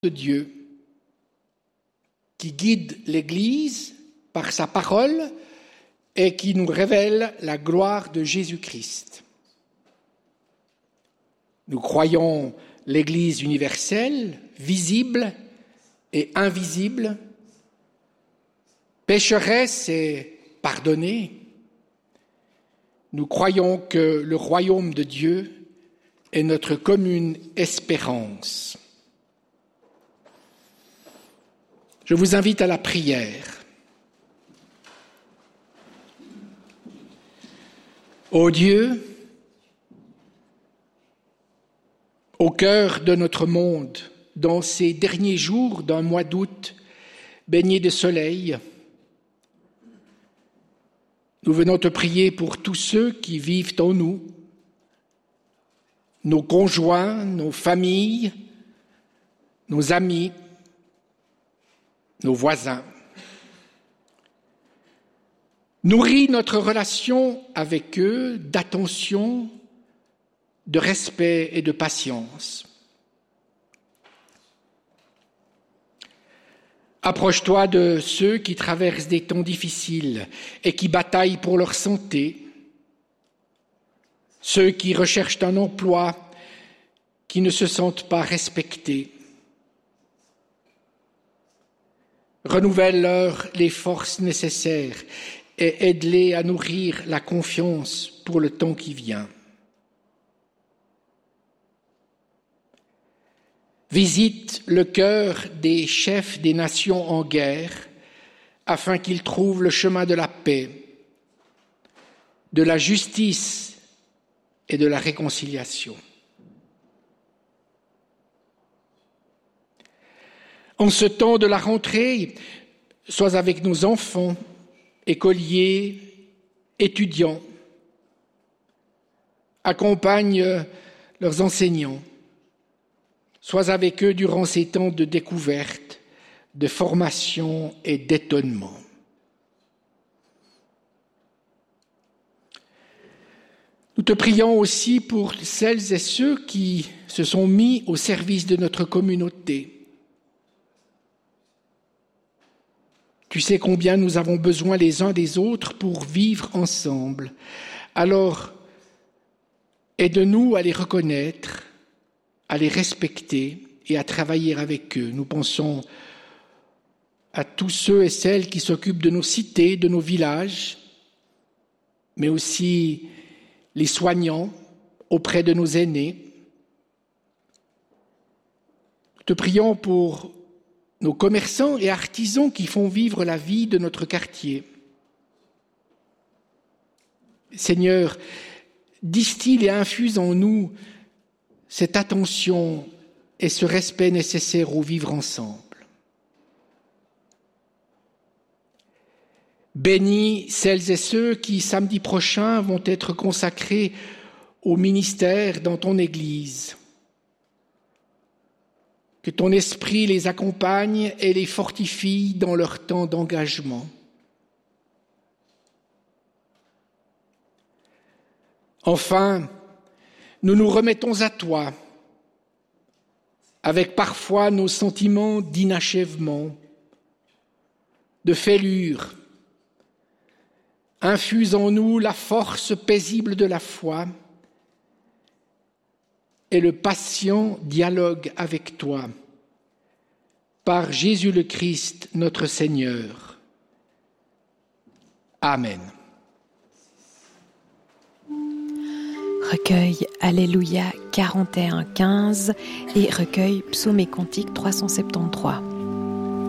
de Dieu qui guide l'Église par sa parole et qui nous révèle la gloire de Jésus-Christ. Nous croyons l'Église universelle, visible et invisible, pécheresse et pardonnée. Nous croyons que le royaume de Dieu est notre commune espérance. Je vous invite à la prière. Ô Dieu, au cœur de notre monde, dans ces derniers jours d'un mois d'août baigné de soleil, nous venons te prier pour tous ceux qui vivent en nous, nos conjoints, nos familles, nos amis, nos voisins. Nourris notre relation avec eux d'attention, de respect et de patience. Approche-toi de ceux qui traversent des temps difficiles et qui bataillent pour leur santé, ceux qui recherchent un emploi, qui ne se sentent pas respectés. Renouvelle-leur les forces nécessaires et aide-les à nourrir la confiance pour le temps qui vient. Visite le cœur des chefs des nations en guerre afin qu'ils trouvent le chemin de la paix, de la justice et de la réconciliation. En ce temps de la rentrée, sois avec nos enfants, écoliers, étudiants. Accompagne leurs enseignants. Sois avec eux durant ces temps de découverte, de formation et d'étonnement. Nous te prions aussi pour celles et ceux qui se sont mis au service de notre communauté. Tu sais combien nous avons besoin les uns des autres pour vivre ensemble. Alors, aide-nous à les reconnaître, à les respecter et à travailler avec eux. Nous pensons à tous ceux et celles qui s'occupent de nos cités, de nos villages, mais aussi les soignants auprès de nos aînés. Nous te prions pour nos commerçants et artisans qui font vivre la vie de notre quartier. Seigneur, distille et infuse en nous cette attention et ce respect nécessaires au vivre ensemble. Bénis celles et ceux qui, samedi prochain, vont être consacrés au ministère dans ton Église. Que ton esprit les accompagne et les fortifie dans leur temps d'engagement. Enfin, nous nous remettons à toi, avec parfois nos sentiments d'inachèvement, de fêlure. Infuse en nous la force paisible de la foi et le patient dialogue avec toi, par Jésus le Christ, notre Seigneur. Amen. Recueil Alléluia 41-15 et recueil Psaumes et Cantiques 373.